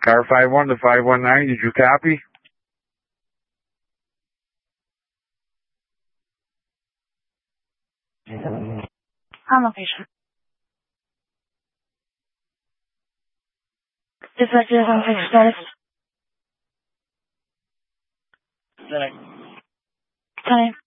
Car 51 to 519, did you copy? On location. Dispatches on fixed status. 10.